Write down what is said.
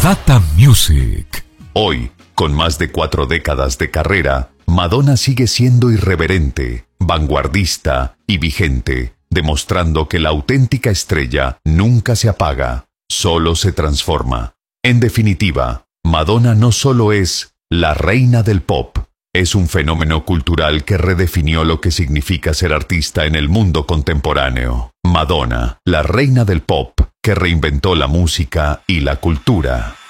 Data Music. Hoy, con más de 4 décadas de carrera, Madonna sigue siendo irreverente, vanguardista y vigente, demostrando que la auténtica estrella nunca se apaga, solo se transforma. En definitiva, Madonna no solo es la reina del pop, es un fenómeno cultural que redefinió lo que significa ser artista en el mundo contemporáneo. Madonna, la reina del pop, que reinventó la música y la cultura.